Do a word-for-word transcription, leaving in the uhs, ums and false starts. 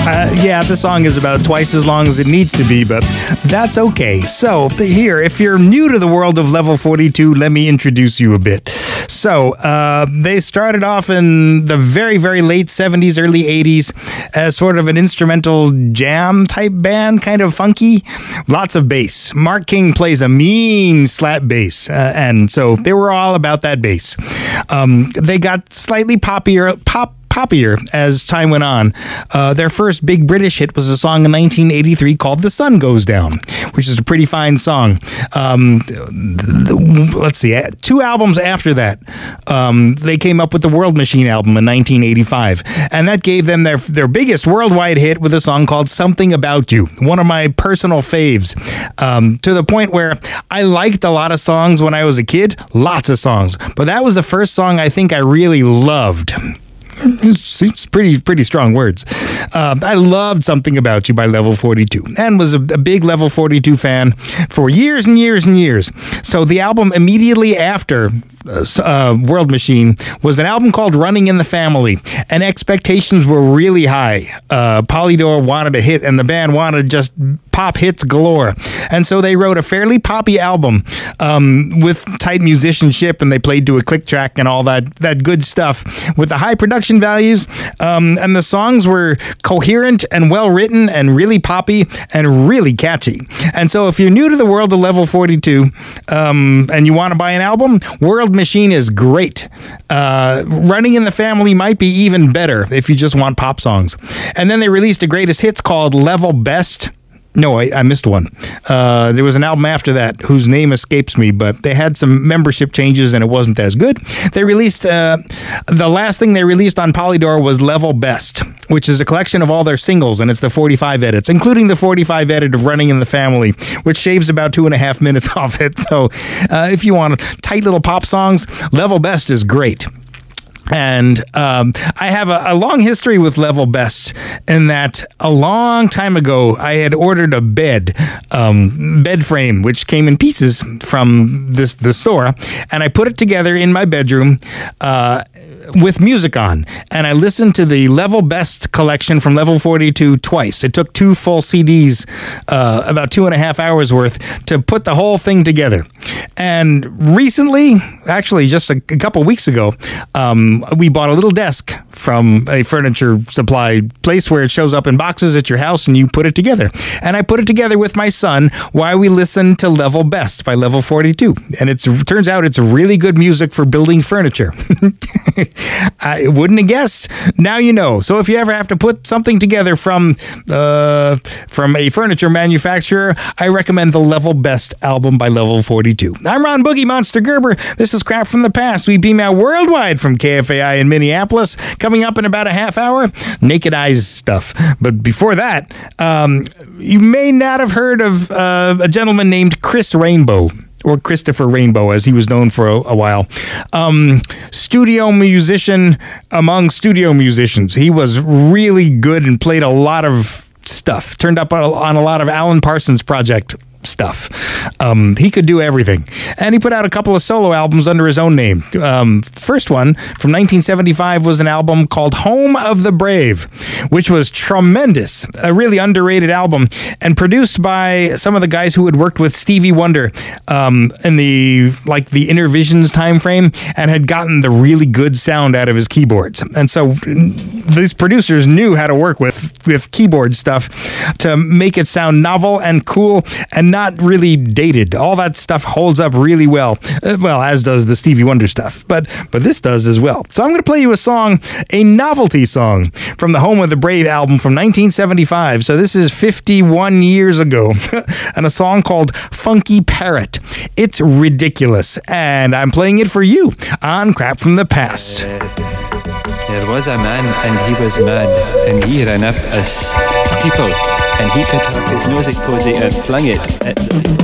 Uh, yeah, the song is about twice as long as it needs to be, but that's okay. So, here, if you're new to the world of Level forty-two, let me introduce you a bit. So, uh, they started off in the very, very late seventies, early eighties as sort of an instrumental jam type band, kind of funky. Lots of bass. Mark King plays a mean slap bass, uh, and so they were all about that bass. Um, they got slightly poppier, pop. poppier as time went on. Uh, their first big British hit was a song in nineteen eighty-three called The Sun Goes Down, which is a pretty fine song. Um, the, the, let's see, two albums after that, um, they came up with the World Machine album in nineteen eighty-five, and that gave them their, their biggest worldwide hit with a song called Something About You, one of my personal faves, um, to the point where I liked a lot of songs when I was a kid, lots of songs, but that was the first song I think I really loved. Seems pretty pretty strong words. Uh, I loved Something About You by Level forty-two and was a, a big Level forty-two fan for years and years and years. So the album immediately after uh, uh, World Machine was an album called Running in the Family, and expectations were really high. Uh, Polydor wanted a hit and the band wanted just pop hits galore. And so they wrote a fairly poppy album um, with tight musicianship, and they played to a click track and all that, that good stuff with the high production values, um, and the songs were coherent and well written and really poppy and really catchy. And so if you're new to the world of Level forty-two um, and you want to buy an album, World Machine is great. Uh, Running in the Family might be even better if you just want pop songs. And then they released a greatest hits called Level Best. No, I, I missed one. Uh, there was an album after that whose name escapes me, but they had some membership changes and it wasn't as good. They released, uh, the last thing they released on Polydor was Level Best, which is a collection of all their singles, and it's the forty-five edits, including the forty-five edit of Running in the Family, which shaves about two and a half minutes off it. So uh, if you want tight little pop songs, Level Best is great. And um, I have a, a long history with Level Best in that a long time ago I had ordered a bed, um, bed frame, which came in pieces from this the store, and I put it together in my bedroom uh, with music on, and I listened to the Level Best collection from Level forty-two twice. It took two full C Ds, uh, about two and a half hours worth, to put the whole thing together. And recently, actually just a, a couple weeks ago, um, we bought a little desk from a furniture supply place where it shows up in boxes at your house and you put it together. And I put it together with my son while we listened to Level Best by Level forty-two. And it's, it turns out it's really good music for building furniture. I wouldn't have guessed. Now you know. So if you ever have to put something together from uh, from a furniture manufacturer, I recommend the Level Best album by Level forty-two. I'm Ron Boogie Monster Gerber. This is Crap from the Past. We beam out worldwide from K F A I in Minneapolis. Coming up in about a half hour, Naked Eyes stuff. But before that, um, you may not have heard of uh, a gentleman named Chris Rainbow, or Christopher Rainbow, as he was known for a, a while. Um, studio musician among studio musicians. He was really good and played a lot of stuff. Turned up on a lot of Alan Parsons Project stuff. Um, he could do everything. And he put out a couple of solo albums under his own name. Um, first one from nineteen seventy-five was an album called Home of the Brave, which was tremendous. A really underrated album, and produced by some of the guys who had worked with Stevie Wonder um, in the like the Intervisions time frame, and had gotten the really good sound out of his keyboards. And so these producers knew how to work with, with keyboard stuff to make it sound novel and cool and not really dated. All that stuff holds up really well. Uh, well, as does the Stevie Wonder stuff. But but this does as well. So I'm going to play you a song, a novelty song from the Home of the Brave album from nineteen seventy-five. So this is fifty-one years ago. And a song called Funky Parrot. It's ridiculous. And I'm playing it for you on Crap from the Past. Uh, there was a man and he was mad, and he ran up a steeple, and he cut off his nose at Posey and flung it at